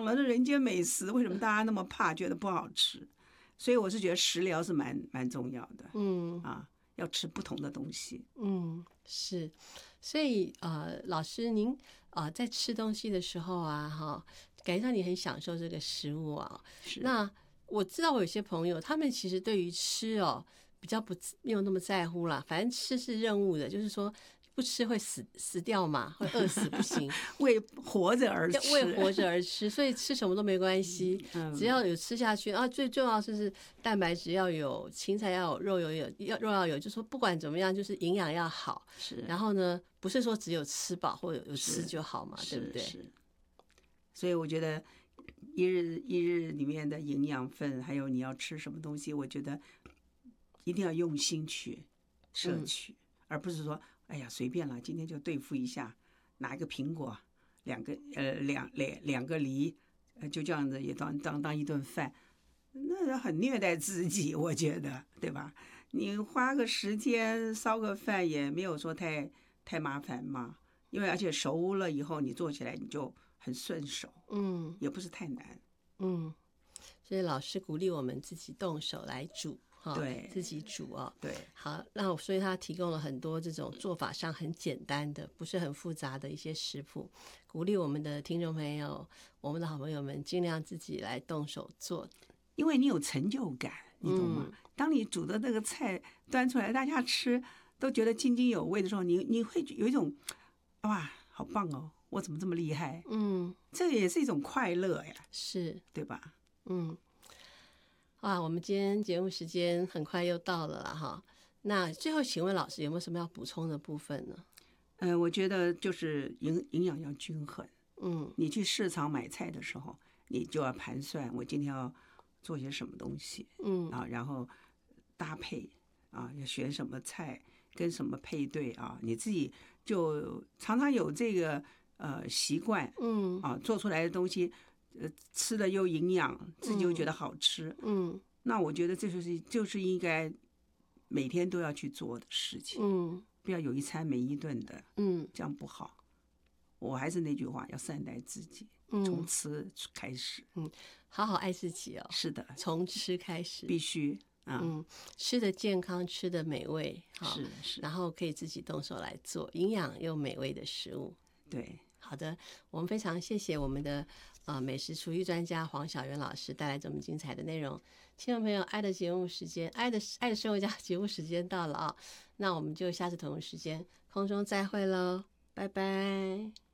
么是人间美食？为什么大家那么怕，觉得不好吃？所以我是觉得食疗是蛮重要的。要吃不同的东西。 是。所以老师您在吃东西的时候啊，感觉上你很享受这个食物啊。 是。 那我知道我有些朋友，他们其实对于吃比较没有那么在乎啦，反正吃是任务的，就是说不吃会死掉嘛，会饿死不行。 为活着而吃， 为活着而吃，所以吃什么都没关系，只要有吃下去。最重要是蛋白质要有，青菜要有，肉要有，就是说不管怎么样，就是营养要好。 是。 然后呢，不是说只有吃饱或有吃就好嘛，对不对？ 是。所以我觉得一日里面的营养分，还有你要吃什么东西，我觉得一定要用心去摄取，而不是说哎呀随便了，今天就对付一下，拿一个苹果，两个梨，就这样子也当一顿饭，那很虐待自己，我觉得，对吧？你花个时间烧个饭也没有说太麻烦嘛，因为而且熟了以后你做起来你就很顺手，也不是太难。 所以老师鼓励我们自己动手来煮。 对， 自己煮对， 好，那所以他提供了很多这种做法上很简单的，不是很复杂的一些食谱，鼓励我们的听众朋友，我们的好朋友们尽量自己来动手做， 因为你有成就感，你懂吗？当你煮的那个菜端出来，大家吃都觉得津津有味的时候，你会有一种哇，好棒哦，我怎么这么厉害？这也是一种快乐呀， 是， 对吧？ 我们今天节目时间很快又到了啦哈。那最后请问老师有没有什么要补充的部分呢？ 我觉得就是营养要均衡。你去市场买菜的时候，你就要盘算我今天要做些什么东西，然后搭配要选什么菜跟什么配对你自己就常常有这个习惯，做出来的东西吃的又营养，自己又觉得好吃，那我觉得这就是应该每天都要去做的事情，不要有一餐没一顿的，这样不好。我还是那句话，要善待自己，从吃开始， 好好爱自己哦。 是的， 从吃开始， 必须吃的健康，吃的美味， 是， 然后可以自己动手来做营养又美味的食物。 对。 好的，我们非常谢谢我们的美食厨艺专家黄小媛老师带来这么精彩的内容。听众朋友，爱的节目时间，爱的生活家节目时间到了那我们就下次同一时间空中再会喽，拜拜。